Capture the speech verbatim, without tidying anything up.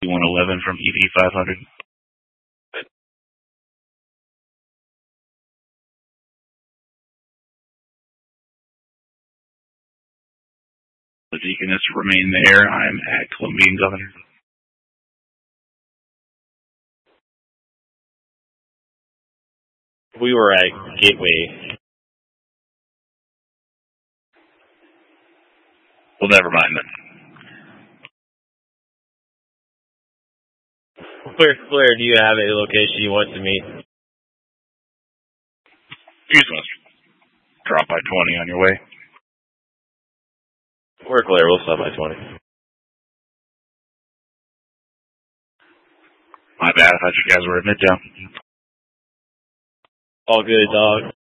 one eleven from E V five hundred. The Deaconess remain there. I'm at Columbian Governor. We were at Gateway. Well, never mind then. Where, where do you have a location you want to meet? You just must drop by twenty on your way. We're clear. We'll stop by twenty. My bad. I thought you guys were at Midtown. All good, dog.